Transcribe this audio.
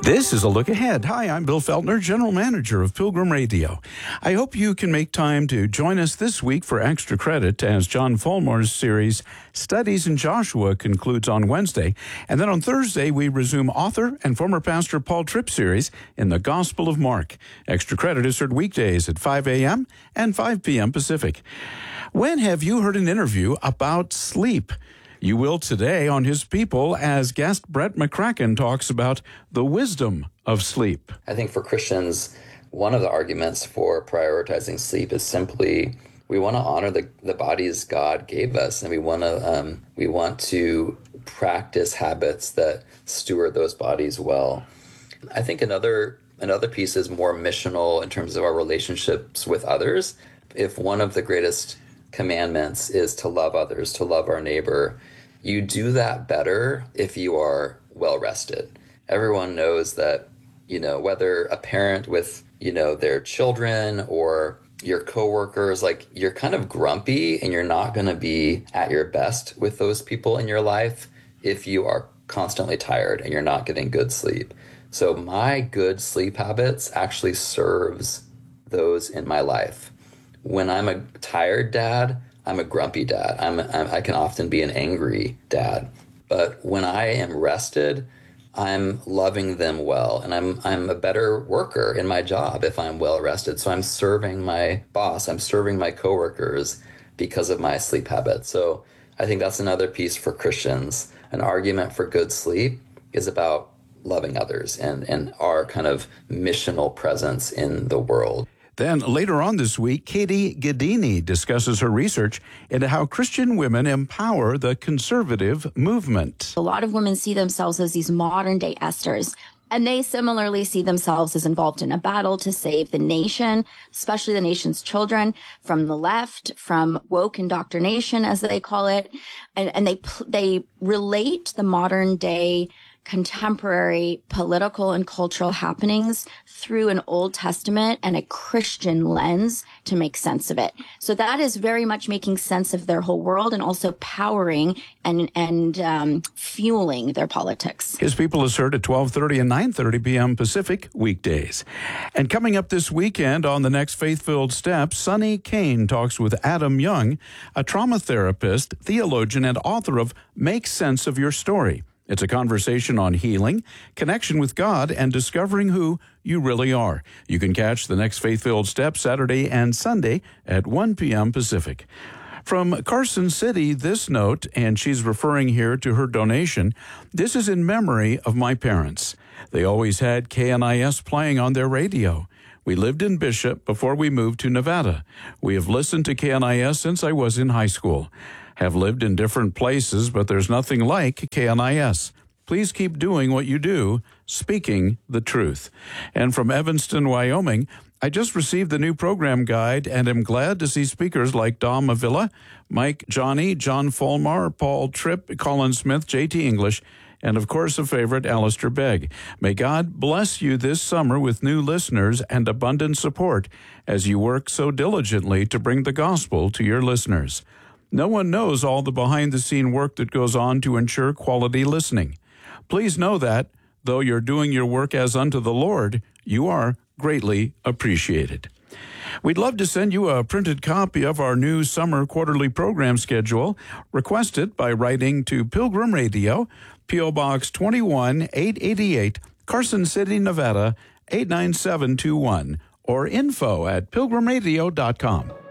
This is a look ahead. Hi, I'm Bill Feltner, General Manager of Pilgrim Radio. I hope you can make time to join us this week for extra credit as John Fulmer's series Studies in Joshua concludes on Wednesday. And then on Thursday, we resume author and former pastor Paul Tripp's series in the Gospel of Mark. Extra credit is heard weekdays at 5 a.m. and 5 p.m. Pacific. When have you heard an interview about sleep? You will today on His People as guest Brett McCracken talks about the wisdom of sleep. I think for Christians, one of the arguments for prioritizing sleep is simply we want to honor the bodies God gave us, and we want to practice habits that steward those bodies well. I think another piece is more missional in terms of our relationships with others. If one of the greatest commandments is to love others, to love our neighbor, you do that better if you are well rested. Everyone knows that, whether a parent with, their children or your coworkers, you're kind of grumpy and you're not going to be at your best with those people in your life if you are constantly tired and you're not getting good sleep. So my good sleep habits actually serves those in my life. When I'm a tired dad, I'm a grumpy dad. I can often be an angry dad. But when I am rested, I'm loving them well. And I'm a better worker in my job if I'm well rested. So I'm serving my boss. I'm serving my coworkers because of my sleep habits. So I think that's another piece for Christians. An argument for good sleep is about loving others and our kind of missional presence in the world. Then later on this week, Katie Gaddini discusses her research into how Christian women empower the conservative movement. A lot of women see themselves as these modern day Esthers, and they similarly see themselves as involved in a battle to save the nation, especially the nation's children, from the left, from woke indoctrination, as they call it. And they relate the modern day contemporary political and cultural happenings through an Old Testament and a Christian lens to make sense of it. So that is very much making sense of their whole world and also powering and fueling their politics. His People is heard at 12:30 and 9:30 p.m. Pacific weekdays. And coming up this weekend on the next Faith-Filled Step, Sonny Kane talks with Adam Young, a trauma therapist, theologian, and author of Make Sense of Your Story. It's a conversation on healing, connection with God, and discovering who you really are. You can catch the next Faith-Filled Step Saturday and Sunday at 1 p.m. Pacific. From Carson City, this note, and she's referring here to her donation, this is in memory of my parents. They always had KNIS playing on their radio. We lived in Bishop before we moved to Nevada. We have listened to KNIS since I was in high school. Have lived in different places, but there's nothing like KNIS. Please keep doing what you do, speaking the truth. And from Evanston, Wyoming, I just received the new program guide and am glad to see speakers like Dom Avila, Mike Johnny, John Fulmer, Paul Tripp, Colin Smith, J.T. English, and of course a favorite, Alistair Begg. May God bless you this summer with new listeners and abundant support as you work so diligently to bring the gospel to your listeners. No one knows all the behind-the-scene work that goes on to ensure quality listening. Please know that, though you're doing your work as unto the Lord, you are greatly appreciated. We'd love to send you a printed copy of our new summer quarterly program schedule. Request it by writing to Pilgrim Radio, P.O. Box 21888, Carson City, Nevada, 89721, or info@pilgrimradio.com.